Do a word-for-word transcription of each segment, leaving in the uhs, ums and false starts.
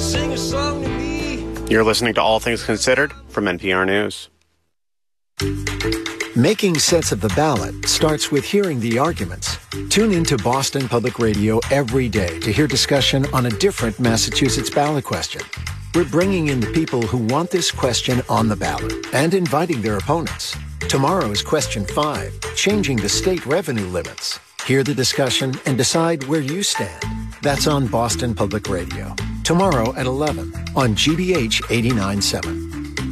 sing a song to me. You're listening to All Things Considered from N P R News. Making sense of the ballot starts with hearing the arguments. Tune into Boston Public Radio every day to hear discussion on a different Massachusetts ballot question. We're bringing in the people who want this question on the ballot and inviting their opponents. Tomorrow is question five, changing the state revenue limits. Hear the discussion and decide where you stand. That's on Boston Public Radio. Tomorrow at eleven on G B H eighty-nine point seven.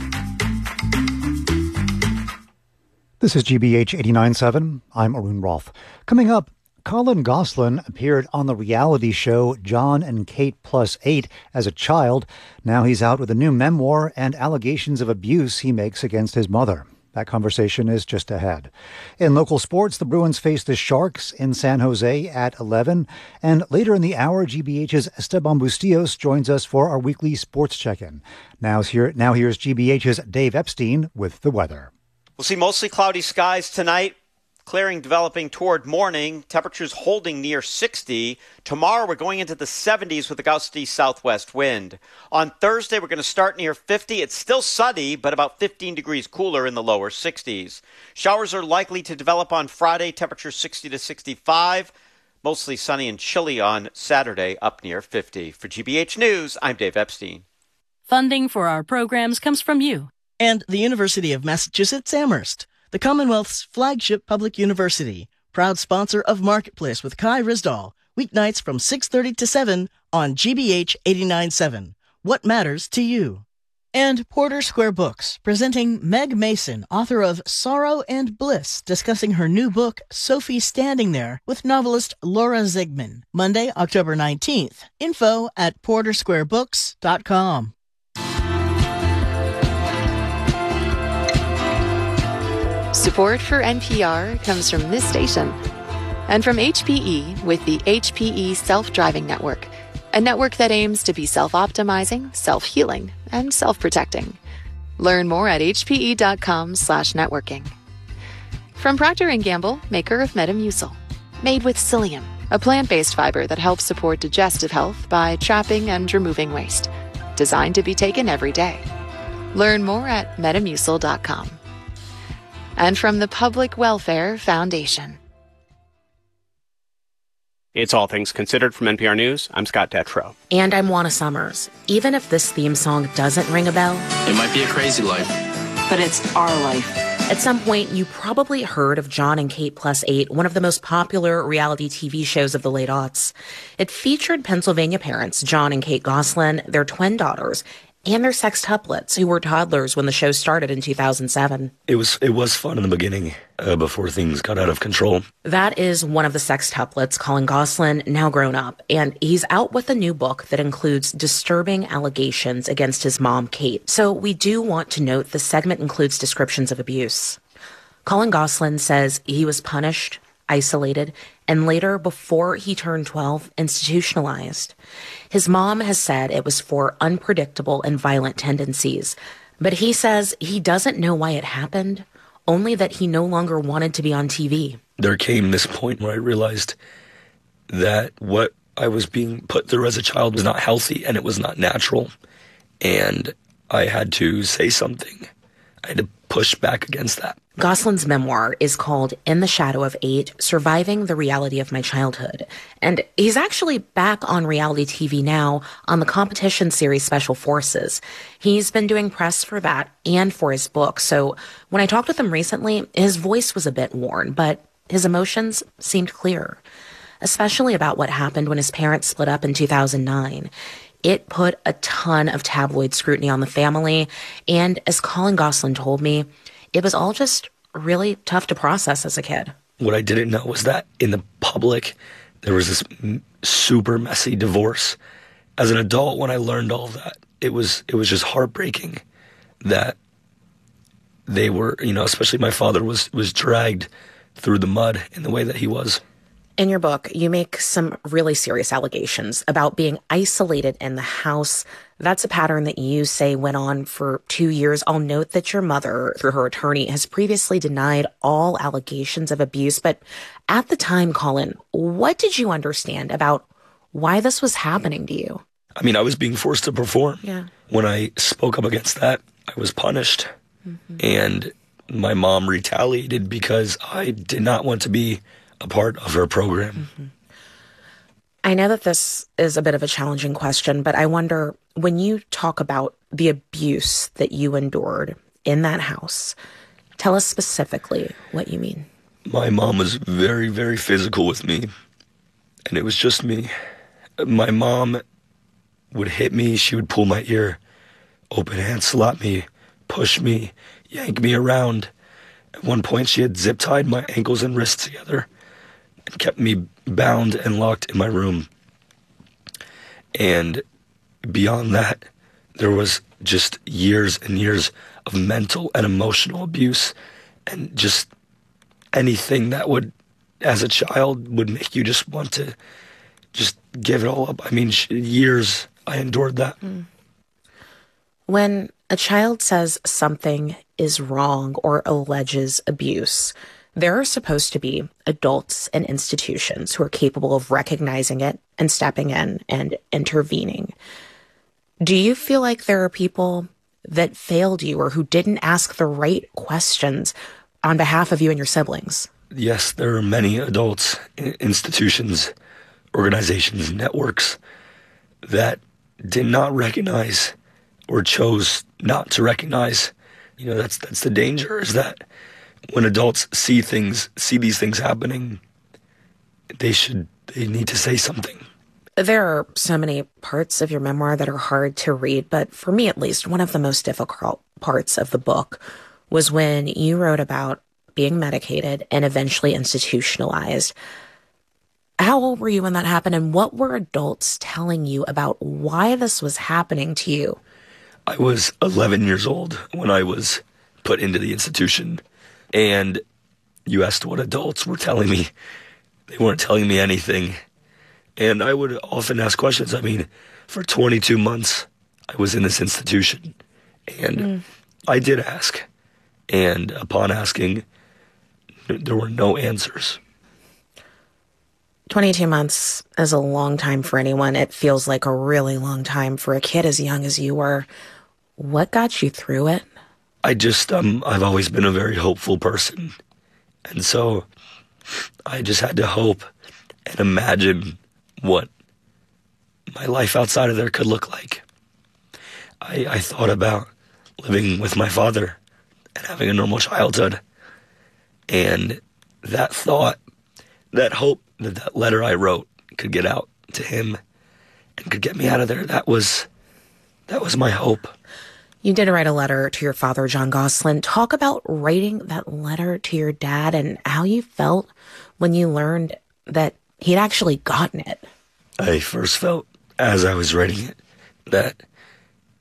This is G B H eighty-nine point seven. I'm Arun Roth. Coming up, Colin Gosselin appeared on the reality show John and Kate Plus Eight as a child. Now he's out with a new memoir and allegations of abuse he makes against his mother. That conversation is just ahead. In local sports, the Bruins face the Sharks in San Jose at eleven. And later in the hour, G B H's Esteban Bustillos joins us for our weekly sports check-in. Now, here, now here's G B H's Dave Epstein with the weather. We'll see mostly cloudy skies tonight. Clearing developing toward morning. Temperatures holding near sixty. Tomorrow we're going into the seventies with a gusty southwest wind. On Thursday we're going to start near fifty. It's still sunny, but about fifteen degrees cooler in the lower sixties. Showers are likely to develop on Friday. Temperatures sixty to sixty-five. Mostly sunny and chilly on Saturday, up near fifty. For G B H News, I'm Dave Epstein. Funding for our programs comes from you and the University of Massachusetts Amherst, the Commonwealth's flagship public university, proud sponsor of Marketplace with Kai Rizdal, weeknights from six thirty to seven on G B H eighty-nine point seven. What matters to you? And Porter Square Books, presenting Meg Mason, author of Sorrow and Bliss, discussing her new book, Sophie Standing There, with novelist Laura Zigman. Monday, October nineteenth. Info at porter square books dot com. Support for N P R comes from this station and from H P E with the H P E Self-Driving Network, a network that aims to be self-optimizing, self-healing, and self-protecting. Learn more at hpe.com slash networking. From Procter and Gamble, maker of Metamucil, made with psyllium, a plant-based fiber that helps support digestive health by trapping and removing waste. Designed to be taken every day. Learn more at metamucil dot com. And from the Public Welfare Foundation. It's All Things Considered from N P R News. I'm Scott Detrow. And I'm Juana Summers. Even if this theme song doesn't ring a bell, it might be a crazy life, but it's our life. At some point, you probably heard of John and Kate Plus Eight, one of the most popular reality T V shows of the late aughts. It featured Pennsylvania parents, John and Kate Gosselin, their twin daughters, and their sextuplets, who were toddlers when the show started in two thousand seven. It was it was fun in the beginning, uh, before things got out of control. That is one of the sextuplets, Colin Gosselin, now grown up, and he's out with a new book that includes disturbing allegations against his mom, Kate. So we do want to note the segment includes descriptions of abuse. Colin Gosselin says he was punished, isolated, and later, before he turned twelve, institutionalized. His mom has said it was for unpredictable and violent tendencies, but he says he doesn't know why it happened, only that he no longer wanted to be on T V. There came this point where I realized that what I was being put through as a child was not healthy and it was not natural, and I had to say something. I had to push back against that. Gosselin's memoir is called In the Shadow of Eight, Surviving the Reality of My Childhood. And he's actually back on reality T V now on the competition series Special Forces. He's been doing press for that and for his book. So when I talked with him recently, his voice was a bit worn, but his emotions seemed clear, especially about what happened when his parents split up in two thousand nine. It put a ton of tabloid scrutiny on the family, and as Colin Gosselin told me, it was all just really tough to process as a kid. What I didn't know was that in the public, there was this m- super messy divorce. As an adult, when I learned all of that, it was it was just heartbreaking that they were, you know, especially my father was was dragged through the mud in the way that he was. In your book, you make some really serious allegations about being isolated in the house. That's a pattern that you say went on for two years. I'll note that your mother, through her attorney, has previously denied all allegations of abuse. But at the time, Colin, what did you understand about why this was happening to you? I mean, I was being forced to perform. Yeah. When I spoke up against that, I was punished. Mm-hmm. And my mom retaliated because I did not want to be a part of her program. Mm-hmm. I know that this is a bit of a challenging question, but I wonder, when you talk about the abuse that you endured in that house, tell us specifically what you mean. My mom was very, very physical with me, and it was just me. My mom would hit me. She would pull my ear, open hand slap me, push me, yank me around. At one point, she had zip-tied my ankles and wrists together and kept me bound and locked in my room. And beyond that, there was just years and years of mental and emotional abuse, and just anything that would, as a child, would make you just want to just give it all up. I mean, years I endured that. Mm. When a child says something is wrong or alleges abuse, there are supposed to be adults and institutions who are capable of recognizing it and stepping in and intervening. Do you feel like there are people that failed you or who didn't ask the right questions on behalf of you and your siblings? Yes, there are many adults, institutions, organizations, networks that did not recognize or chose not to recognize. You know, that's that's the danger, is that when adults see things, see these things happening, they should, they need to say something. There are so many parts of your memoir that are hard to read, but for me at least, one of the most difficult parts of the book was when you wrote about being medicated and eventually institutionalized. How old were you when that happened, and what were adults telling you about why this was happening to you? I was eleven years old when I was put into the institution, and you asked what adults were telling me. They weren't telling me anything. And I would often ask questions. I mean, for twenty-two months, I was in this institution, and mm. I did ask. And upon asking, there were no answers. twenty-two months is a long time for anyone. It feels like a really long time for a kid as young as you were. What got you through it? I just, um, I've always been a very hopeful person. And so I just had to hope and imagine what my life outside of there could look like. I, I thought about living with my father and having a normal childhood. And that thought, that hope that that letter I wrote could get out to him and could get me out of there, that was, that was my hope. You did write a letter to your father, John Gosselin. Talk about writing that letter to your dad and how you felt when you learned that he'd actually gotten it. I first felt, as I was writing it, that